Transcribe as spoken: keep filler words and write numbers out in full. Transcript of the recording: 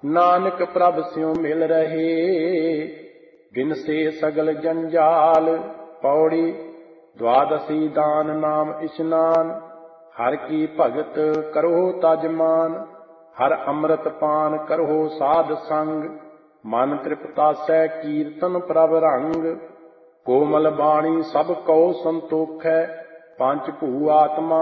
ਨਾਨਕ ਪ੍ਰਭ ਸਿਉ ਮਿਲ ਰਹੇ, ਬਿਨ ਸੇ ਸਗਲ ਜੰਜਾਲ। ਪੌੜੀ ਦਵਾਦਸੀ ਦਾਨ ਨਾਮ ਇਸ਼ਨਾਨ, ਹਰ ਕੀ ਭਗਤ ਕਰੋ ਤਜ ਮਾਨ। ਹਰ ਅੰਮ੍ਰਿਤ ਪਾਨ ਕਰੋ ਸਾਧ ਸੰਗ, ਮਨ ਤ੍ਰਿਪਤਾਸੈ ਕੀਰਤਨ ਪ੍ਰਭ ਰੰਗ। ਕੋਮਲ ਬਾਣੀ ਸਭ ਕਉ ਸੰਤੋਖੈ, ਪੰਚ ਭੂ ਆਤਮਾ